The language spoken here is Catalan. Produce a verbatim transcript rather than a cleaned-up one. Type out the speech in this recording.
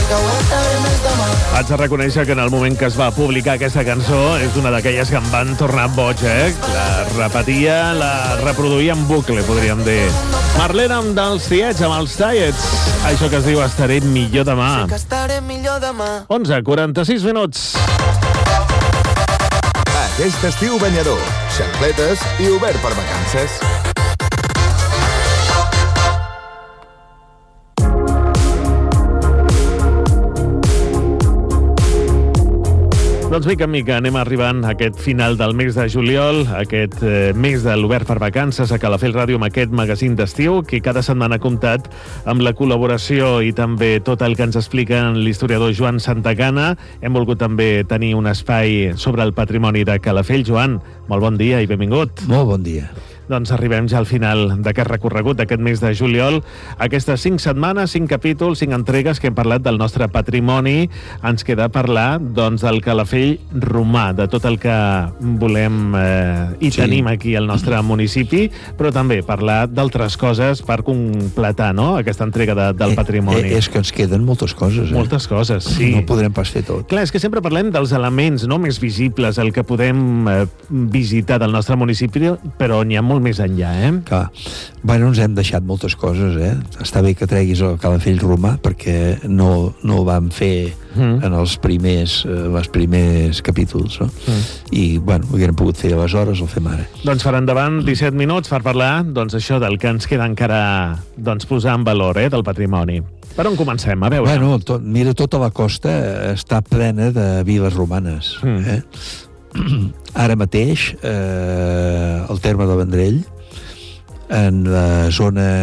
Haig de reconèixer que en el moment que es va publicar aquesta cançó és una d'aquelles que em van tornar boig, eh? La repetia, la reproduïa en bucle, podríem dir. Marlena amb dels tiets, amb els Tiets. Això que es diu Estaré millor demà. onze, quaranta-sis minuts. Aquest estiu banyador, xancletes i obert per vacances. Doncs mica en mica anem arribant a aquest final del mes de juliol, aquest eh, mes de l'Obert per Vacances a Calafell Ràdio, amb aquest magazín d'estiu, que cada setmana ha comptat amb la col·laboració i també tot el que ens explica l'historiador Joan Santagana. Hem volgut també tenir un espai sobre el patrimoni de Calafell. Joan, molt bon dia i benvingut. Molt bon dia. Doncs arribem ja al final d'aquest recorregut d'aquest mes de juliol. Aquestes cinc setmanes, cinc capítols, cinc entregues que hem parlat del nostre patrimoni. Ens queda parlar, doncs, del Calafell romà, de tot el que volem eh, i sí. tenim aquí al nostre municipi, però també parlar d'altres coses per completar, no?, aquesta entrega de, del patrimoni. Eh, eh, és que ens queden moltes coses, eh? Moltes coses, sí. No podrem pas fer tot. Clar, és que sempre parlem dels elements, no?, més visibles, el que podem eh, visitar del nostre municipi, però n'hi ha molt més enllà, eh? Clar. Bueno, ens hem deixat moltes coses, eh? Està bé que treguis el Calafell romà, perquè no, no ho vam fer mm. en els primers, eh, els primers capítols, no? Mm. I, bueno, ho haguem pogut fer aleshores, el fem ara. Doncs per endavant, disset minuts per parlar, doncs, això del que ens queda encara, doncs, posar en valor, eh, del patrimoni. Per on comencem? A veure. Bueno, tot, mira, tota la costa està plena de viles romanes, mm. eh? Ara mateix, eh, el terme de Vendrell, en la zona